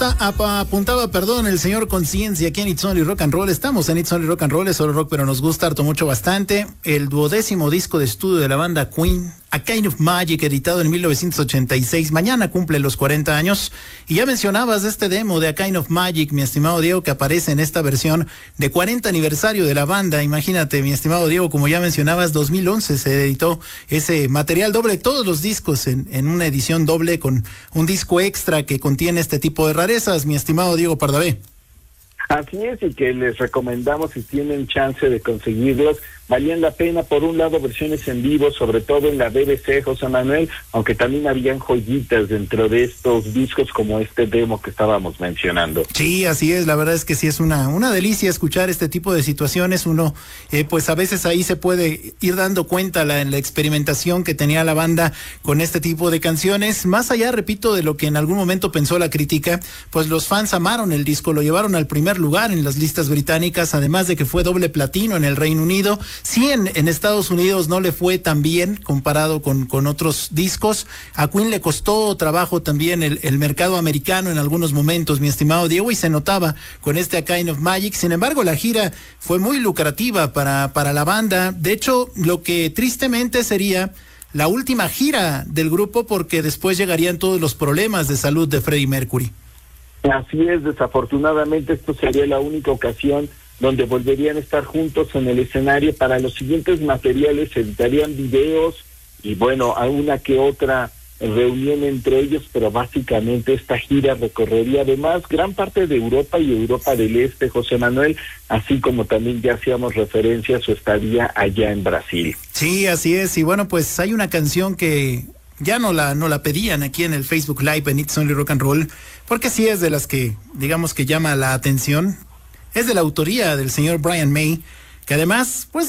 apuntaba, el señor Conciencia aquí en It's Only Rock and Roll. Estamos en It's Only Rock and Roll, es solo rock, pero nos gusta harto mucho bastante. El 12º disco de estudio de la banda Queen, A Kind of Magic, editado en 1986. Mañana cumple los 40 años. Y ya mencionabas este demo de A Kind of Magic, mi estimado Diego, que aparece en esta versión de 40 aniversario de la banda. Imagínate, mi estimado Diego, como ya mencionabas, 2011 se editó ese material doble, todos los discos en una edición doble con un disco extra que contiene este tipo de rarezas, mi estimado Diego Pardavé. Así es, y que les recomendamos, si tienen chance de conseguirlos, valían la pena. Por un lado, versiones en vivo, sobre todo en la BBC, José Manuel, aunque también habían joyitas dentro de estos discos como este demo que estábamos mencionando. Sí, así es, la verdad es que sí es una delicia escuchar este tipo de situaciones. Uno, pues a veces ahí se puede ir dando cuenta la experimentación que tenía la banda con este tipo de canciones. Más allá, repito, de lo que en algún momento pensó la crítica, pues los fans amaron el disco, lo llevaron al primer lugar en las listas británicas, además de que fue doble platino en el Reino Unido. Sí, en Estados Unidos no le fue tan bien comparado con otros discos. A Queen le costó trabajo también el mercado americano en algunos momentos, mi estimado Diego, y se notaba con este A Kind of Magic. Sin embargo, la gira fue muy lucrativa para la banda. De hecho, lo que tristemente sería la última gira del grupo, porque después llegarían todos los problemas de salud de Freddie Mercury. Así es, desafortunadamente esto sería la única ocasión donde volverían a estar juntos en el escenario. Para los siguientes materiales se editarían videos y bueno, a una que otra reunión entre ellos, pero básicamente esta gira recorrería además gran parte de Europa y Europa del Este, José Manuel, así como también ya hacíamos referencia a su estadía allá en Brasil. Sí, así es, y bueno, pues hay una canción que ya no la pedían aquí en el Facebook Live en It's Only Rock and Roll, porque sí es de las que, digamos que llama la atención. Es de la autoría del señor Brian May, que además, pues